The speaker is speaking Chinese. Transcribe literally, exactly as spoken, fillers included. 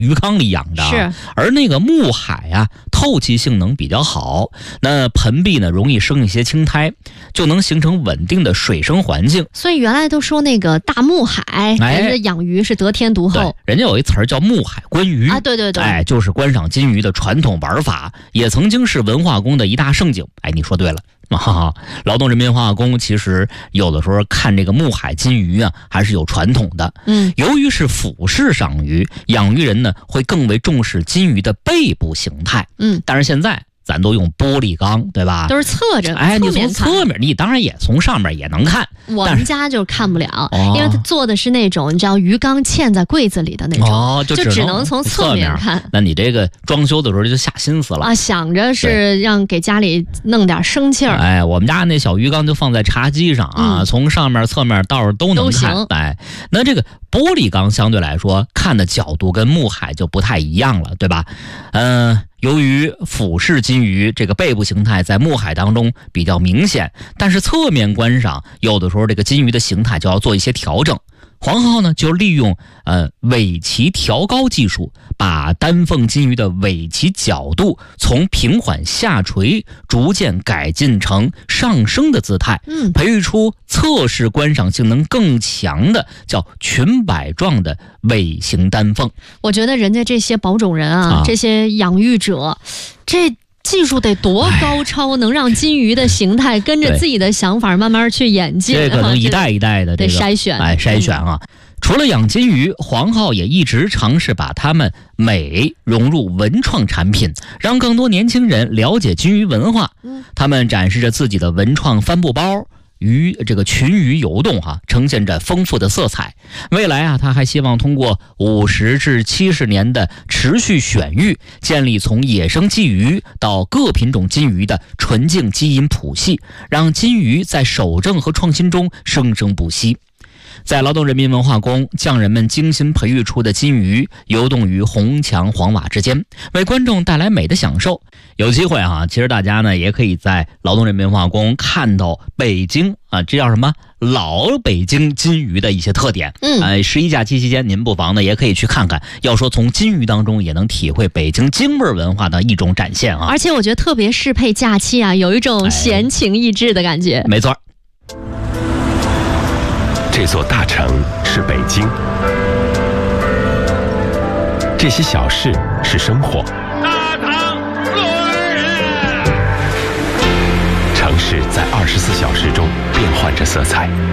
鱼缸里养的， 是。 而那个木海啊，透气性能比较好，那盆壁呢容易生一些青苔，就能形成稳定的水生环境。 所以原来都说那个大木海， 哎、 人家养鱼是得天独厚， 人家有一词儿叫木海观鱼啊，对对对， 哎，就是观赏金鱼的传统玩法，也曾经是文化宫的一大盛景。哎，你说对了。哈哈，劳动人民文化宫其实有的时候看这个木海金鱼啊，还是有传统的。 嗯， 由于是俯视赏鱼，养鱼人呢会更为重视金鱼的背部形态。 嗯， 但是现在咱都用玻璃缸，对吧？ 都是侧着， 哎，你从侧侧面，你当然也从上面也能看。 我们家就看不了， 哦、 因为它做的是那种你知道鱼缸嵌在柜子里的那种， 哦，就只只能从侧面看。 那你这个装修的时候就下心思了啊，想着是让给家里弄点生气儿。 哎，我们家那小鱼缸就放在茶几上啊，嗯、从上面、侧面、倒是都能看。 都行。 哎，那这个玻璃缸相对来说看的角度跟木海就不太一样了，对吧？嗯、呃。由于俯视金鱼这个背部形态在木海当中比较明显，但是侧面观赏有的时候这个金鱼的形态就要做一些调整。黄浩呢就利用呃尾鳍调高技术，把丹凤金鱼的尾鳍角度从平缓下垂逐渐改进成上升的姿态， 嗯， 培育出侧视观赏性能更强的叫裙摆状的尾形丹凤。 我觉得人家这些保种人啊， 啊这些养育者，这技术得多高超，能让金鱼的形态跟着自己的想法慢慢去演进。 这可能一代一代的这个得筛选， 哎，筛选啊。嗯、除了养金鱼，黄浩也一直尝试把它们美融入文创产品，让更多年轻人了解金鱼文化。 嗯， 他们展示着自己的文创帆布包。鱼这个群鱼游动哈、啊，呈现着丰富的色彩。未来啊，他还希望通过五十至七十年的持续选育，建立从野生鲫鱼到各品种金鱼的纯净基因谱系，让金鱼在守正和创新中生生不息。在劳动人民文化宫，匠人们精心培育出的金鱼游动于红墙黄瓦之间，为观众带来美的享受。有机会啊，其实大家呢也可以在劳动人民文化宫看到北京啊，这叫什么老北京金鱼的一些特点。 嗯， 呃，十一假期期间您不妨呢也可以去看看。要说从金鱼当中也能体会北京京味文化的一种展现啊。 而且我觉得特别适配假期啊，有一种闲情逸致的感觉。 哎、没错。 这座大城是北京，这些小事是生活。 大唐若尔人， 城市在二十四小时中变换着色彩。